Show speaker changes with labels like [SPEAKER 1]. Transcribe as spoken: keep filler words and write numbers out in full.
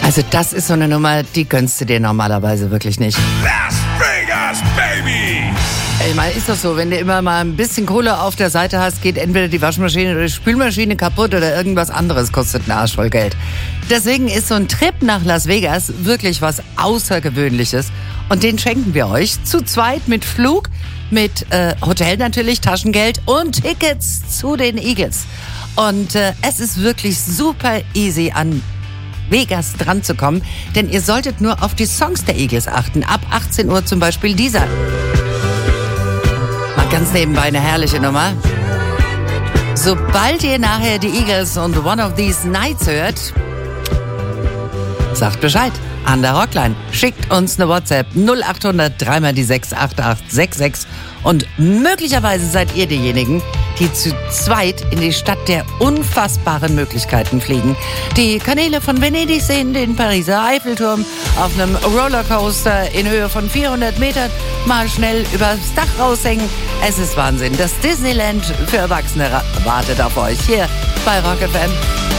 [SPEAKER 1] Also das ist so eine Nummer, die gönnst du dir normalerweise wirklich nicht.
[SPEAKER 2] Las Vegas, baby!
[SPEAKER 1] Ich meine, ist doch so, wenn du immer mal ein bisschen Kohle auf der Seite hast, geht entweder die Waschmaschine oder die Spülmaschine kaputt oder irgendwas anderes kostet einen Arsch voll Geld. Deswegen ist so ein Trip nach Las Vegas wirklich was Außergewöhnliches und den schenken wir euch zu zweit mit Flug, mit äh, Hotel natürlich, Taschengeld und Tickets zu den Eagles. Und äh, es ist wirklich super easy an Vegas dran zu kommen, denn ihr solltet nur auf die Songs der Eagles achten. Ab achtzehn Uhr zum Beispiel dieser. Mal ganz nebenbei eine herrliche Nummer. Sobald ihr nachher die Eagles und One of These Nights hört, sagt Bescheid an der Rockline. Schickt uns eine WhatsApp null acht hundert drei mal die sechs acht acht sechs sechs und möglicherweise seid ihr diejenigen, die zu zweit in die Stadt der unfassbaren Möglichkeiten fliegen. Die Kanäle von Venedig sehen, den Pariser Eiffelturm auf einem Rollercoaster in Höhe von vierhundert Metern mal schnell übers Dach raushängen. Es ist Wahnsinn. Das Disneyland für Erwachsene wartet auf euch hier bei Rock F M.